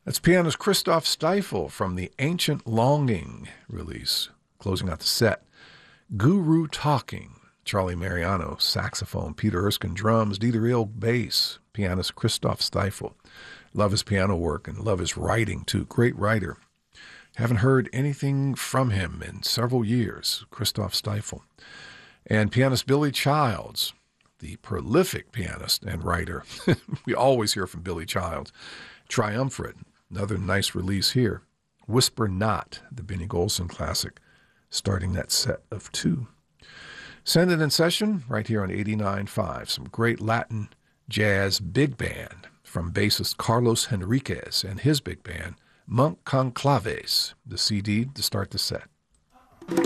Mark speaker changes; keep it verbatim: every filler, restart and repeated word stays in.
Speaker 1: That's pianist Christoph Steifel from the Ancient Longing release, closing out the set. Guru Talking, Charlie Mariano, saxophone, Peter Erskine, drums, Dieter Ill, bass, pianist Christoph Steifel. Love his piano work and love his writing, too. Great writer. Haven't heard anything from him in several years, Christoph Steifel. And pianist Billy Childs, the prolific pianist and writer. We always hear from Billy Childs. Triumvirate, another nice release here. Whisper Not, the Benny Golson classic, starting that set of two. Send it in session right here on eighty-nine point five. Some great Latin jazz big band from bassist Carlos Henriquez and his big band, Monk Conclaves, the C D to start the set.